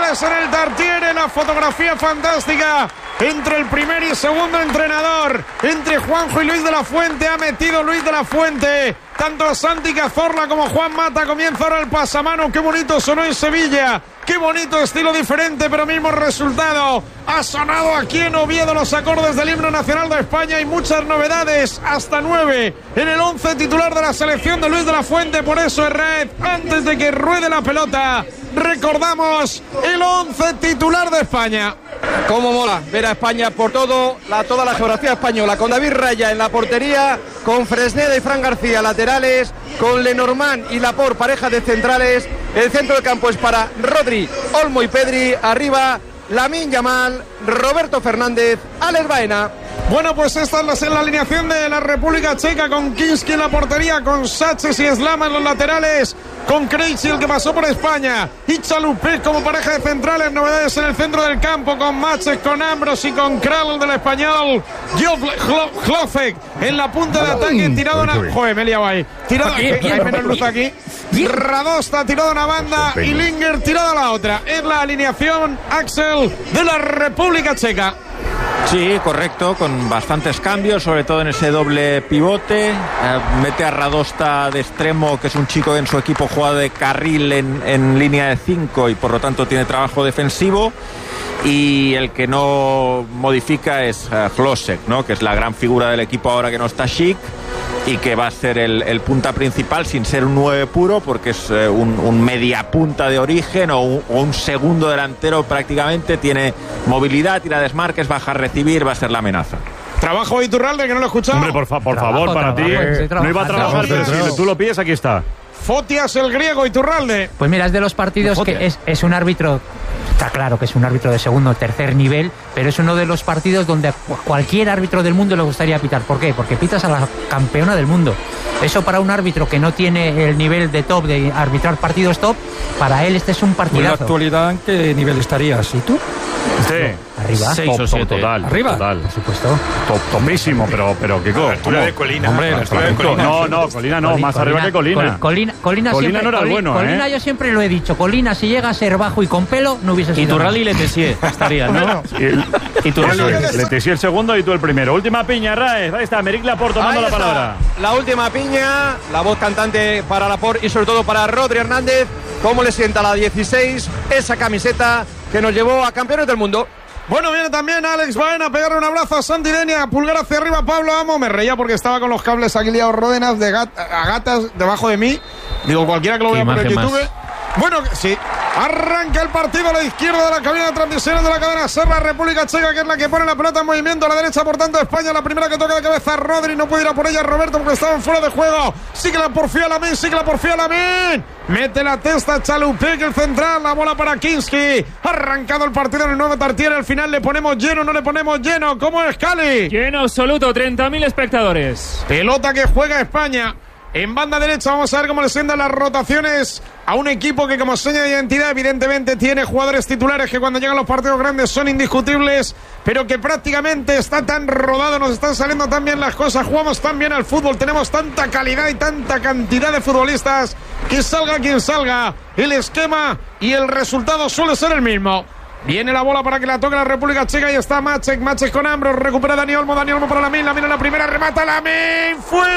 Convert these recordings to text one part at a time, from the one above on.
novedades en el Tartiere, la fotografía fantástica entre el primer y segundo entrenador, entre Juanjo y Luis de la Fuente. Ha metido Luis de la Fuente tanto a Santi Cazorla como Juan Mata. Comienza ahora el pasamano. Qué bonito sonó en Sevilla, qué bonito estilo diferente, pero mismo resultado. Ha sonado aquí en Oviedo los acordes del himno nacional de España y muchas novedades, hasta 9 en el 11 titular de la selección de Luis de la Fuente. Por eso, Herrera, antes de que ruede la pelota, recordamos el 11 titular de España. Cómo mola ver a España por toda la geografía española, con David Raya en la portería, con Fresneda y Fran García laterales, con Lenormand y Laporte pareja de centrales. El centro del campo es para Rodri, Olmo y Pedri. Arriba Lamine Yamal, Roberto Fernández, Alex Baena. Bueno, pues esta es la alineación de la República Checa, con Kinski en la portería, con Sánchez y Slama en los laterales, con Krejci, el que pasó por España, y Chalupé como pareja de centrales. Novedades en el centro del campo, con Maches, con Ambros y con Kral del español. Hlofek en la punta de ataque, tirado una... Joder, me he liado ahí. Tirado aquí, hay menos luz aquí. Radosta tirado a una banda y Linger tirado a la otra. Es la alineación, Axel, de la República Checa. Sí, correcto, con bastantes cambios, sobre todo en ese doble pivote. Mete a Radosta de extremo, que es un chico que en su equipo juega de carril en línea de 5 y por lo tanto tiene trabajo defensivo. Y el que no modifica es Hlosek, ¿no? Que es la gran figura del equipo ahora que no está Schick y que va a ser el punta principal sin ser un 9 puro, porque es un media punta de origen o un segundo delantero prácticamente. Tiene movilidad, tira desmarques, baja a recibir, va a ser la amenaza. Trabajo Iturralde, que no lo he escuchado. Hombre, por favor, para ti. No iba a trabajar, pero si tú lo pides, aquí está. Fotias el griego, Iturralde. Pues mira, es de los partidos que es un árbitro. Está claro que es un árbitro de segundo o tercer nivel, pero es uno de los partidos donde cualquier árbitro del mundo le gustaría pitar. ¿Por qué? Porque pitas a la campeona del mundo. Eso para un árbitro que no tiene el nivel de top de arbitrar partidos top, para él este es un partidazo. ¿En la actualidad en qué nivel estarías? ¿Y tú? Sí. Arriba. 6 o 7. Total. ¿Arriba? Total. Por supuesto. Topísimo, pero ¿qué cosa? Altura de Colina. Hombre, no, Colina no, más arriba que Colina. Colina siempre, no era bueno, Colina yo siempre lo he dicho. Colina, si llega a ser bajo y con pelo, no hubiese sido. Iturralde y Letessier estarían, ¿no? Letessier el segundo y tú el primero. Última piña, Raez. Ahí está, Meric Laporte tomando la palabra. La última piña, la voz cantante para Laporte y sobre todo para Rodri Hernández. ¿Cómo le sienta la 16? Esa camiseta que nos llevó a campeones del mundo. Bueno, viene también Alex Baena a pegarle un abrazo a Santi Denia, pulgar hacia arriba Pablo Amo. Me reía porque estaba con los cables aquí liados Ródenas a gatas debajo de mí. Digo, cualquiera que lo vea por el YouTube. Bueno, sí. Arranca el partido a la izquierda de la cabina de transmisiones de la cadena SER, la República Checa, que es la que pone la pelota en movimiento. A la derecha, por tanto, España. La primera que toca de cabeza Rodri. No puede ir a por ella Roberto porque estaban fuera de juego. Sí que la porfía Lamine, mete la testa Chalupé, el central. La bola para Kinski. Arrancado el partido en el nuevo Tartiere. Al final le ponemos lleno, no le ponemos lleno. ¿Cómo es, Cali? Lleno absoluto, 30.000 espectadores. Pelota que juega España. En banda derecha vamos a ver cómo le sientan las rotaciones a un equipo que como seña de identidad evidentemente tiene jugadores titulares que cuando llegan los partidos grandes son indiscutibles, pero que prácticamente está tan rodado, nos están saliendo tan bien las cosas, jugamos tan bien al fútbol, tenemos tanta calidad y tanta cantidad de futbolistas que salga quien salga, el esquema y el resultado suele ser el mismo. Viene la bola para que la toque la República Checa y está Maches con Ambros, recupera Dani Olmo para Lamine en la primera, remata Lamine,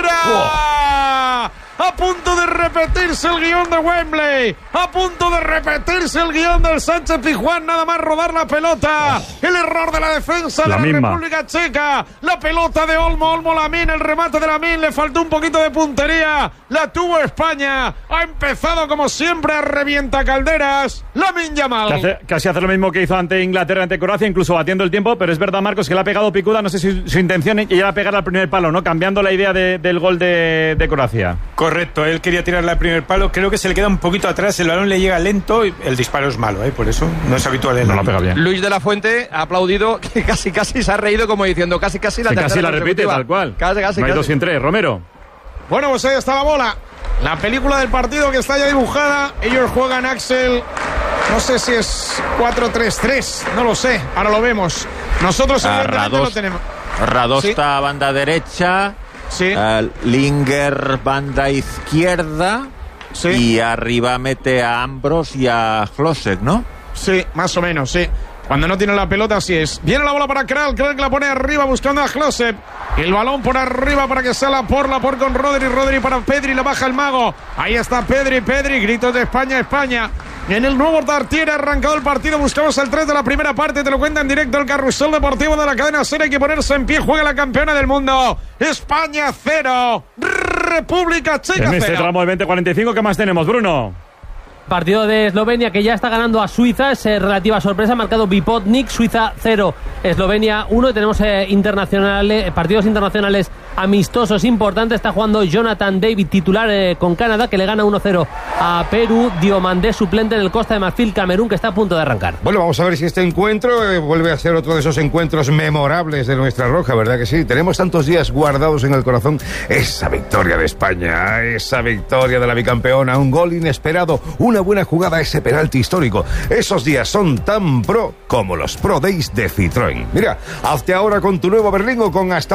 ¡fuera! A punto de repetirse el guión de Wembley, a punto de repetirse el guión del Sánchez Pizjuán, nada más rodar la pelota, el error de la defensa de la República Checa, la pelota de Olmo Lamine, el remate de Lamine, le faltó un poquito de puntería, la tuvo España, ha empezado como siempre a revienta calderas, Lamine Yamal. Casi hace lo mismo que hizo ante Inglaterra, ante Croacia, incluso batiendo el tiempo, pero es verdad, Marcos, que le ha pegado picuda, no sé si su intención es llegar a pegar al primer palo, ¿no? Cambiando la idea del gol de Croacia. Correcto, él quería tirarle al primer palo, creo que se le queda un poquito atrás, el balón le llega lento y el disparo es malo, por eso no es habitual en no lo pega bien. Luis de la Fuente ha aplaudido, que casi se ha reído como diciendo casi la tercera. Casi la repite tal cual. Casi. No hay 2 sin 3, Romero. Bueno, pues ahí está la bola. La película del partido que está ya dibujada. Ellos juegan, Axel, no sé si es 4-3-3, no lo sé, ahora lo vemos. Nosotros evidentemente lo tenemos. Radosta, ¿sí? Banda derecha, sí. Linger banda izquierda, sí. Y arriba mete a Ambros y a Hlosek, ¿no? Sí, más o menos, sí. Cuando no tiene la pelota, así es. Viene la bola para Kral que la pone arriba buscando a Klosep. El balón por arriba para que sea Laporte con Rodri para Pedri, le baja el mago. Ahí está Pedri, gritos de España. En el nuevo Tartiere ha arrancado el partido, buscamos el 3 de la primera parte, te lo cuenta en directo el Carrusel Deportivo de la cadena SER. Hay que ponerse en pie, juega la campeona del mundo. España 0, República Checa 0. En este tramo de 20-45, ¿qué más tenemos, Bruno? Partido de Eslovenia que ya está ganando a Suiza, es relativa sorpresa, marcado Vipotnik, Suiza 0, Eslovenia 1. Y tenemos partidos internacionales amistosos importantes. Está jugando Jonathan David, titular con Canadá, que le gana 1-0 a Perú. Diomandé, suplente en el Costa de Marfil, Camerún, que está a punto de arrancar. Bueno, vamos a ver si este encuentro vuelve a ser otro de esos encuentros memorables de nuestra roja, ¿verdad que sí? Tenemos tantos días guardados en el corazón esa victoria de España, esa victoria de la bicampeona, un gol inesperado, una buena jugada, ese penalti histórico. Esos días son tan pro como los Pro Days de Citroën. Mira, hazte ahora con tu nuevo Berlingo con hasta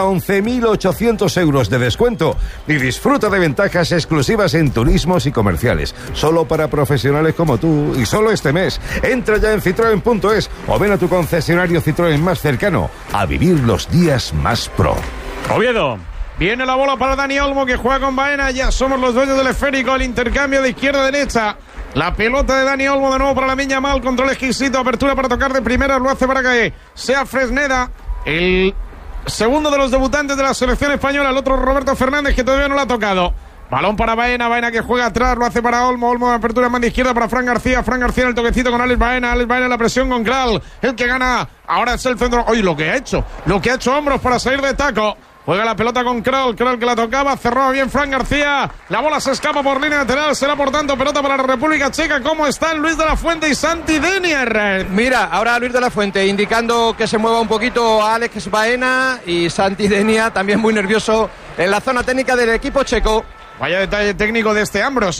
11.800 euros de descuento y disfruta de ventajas exclusivas en turismos y comerciales, solo para profesionales como tú y solo este mes. Entra ya en citroen.es o ven a tu concesionario Citroën más cercano a vivir los días más pro. Oviedo. Viene la bola para Dani Olmo, que juega con Baena. Ya somos los dueños del esférico. El intercambio de izquierda a derecha. La pelota de Dani Olmo de nuevo para Lamine Yamal. Control exquisito. Apertura para tocar de primera. Lo hace para que sea Fresneda. El segundo de los debutantes de la selección española. El otro Roberto Fernández, que todavía no lo ha tocado. Balón para Baena. Baena que juega atrás. Lo hace para Olmo. Olmo de apertura en banda izquierda para Fran García. Fran García en el toquecito con Alex Baena. Alex Baena en la presión con Kral. El que gana. Ahora es el centro. Oye, lo que ha hecho hombros para salir de taco. Juega la pelota con Kral que la tocaba, cerraba bien Fran García. La bola se escapa por línea lateral, será por tanto pelota para la República Checa. ¿Cómo están Luis de la Fuente y Santi Denier? Mira, ahora Luis de la Fuente indicando que se mueva un poquito a Alex Baena y Santi Denier también muy nervioso en la zona técnica del equipo checo. Vaya detalle técnico de este Ambros,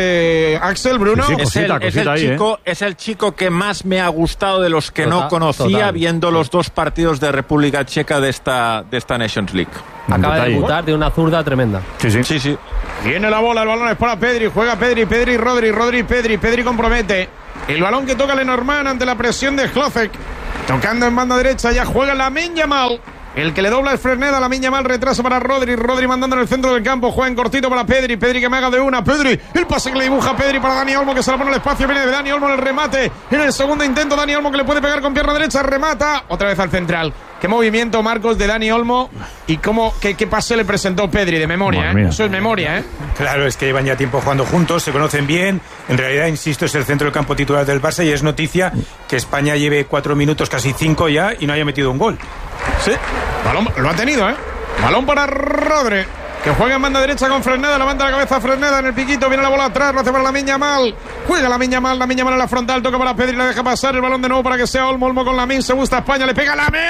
Axel, Bruno. Sí, cosita, es el chico que más me ha gustado de los que no conocía, viendo los dos partidos de República Checa de esta Nations League. Acaba de debutar de una zurda tremenda. Sí. Viene la bola, el balón es para Pedri, juega Pedri, Rodri, Pedri compromete. El balón que toca Lenormand ante la presión de Klosep. Tocando en banda derecha, ya juega Lamine Yamal. El que le dobla es Fresneda, Lamine Yamal, retraso para Rodri mandando en el centro del campo, juega en cortito para Pedri que me haga de una, el pase que le dibuja Pedri para Dani Olmo, que se la pone al espacio, viene de Dani Olmo en el remate, en el segundo intento Dani Olmo que le puede pegar con pierna derecha, remata, otra vez al central. Qué movimiento, Marcos, de Dani Olmo y qué pase le presentó Pedri de memoria, Eso es memoria, Claro, es que llevan ya tiempo jugando juntos, se conocen bien. En realidad, insisto, es el centro del campo titular del Barça y es noticia que España lleve 4 minutos, casi 5 ya, y no haya metido un gol. Sí, balón, lo ha tenido, Balón para Rodri, que juega en banda derecha con Fresneda, levanta la cabeza Fresneda en el piquito, viene la bola atrás, lo hace para Lamine Yamal, juega Lamine Yamal en la frontal, toca para Pedri, la deja pasar, el balón de nuevo para que sea Olmo con Lamine, se gusta España, le pega Lamine,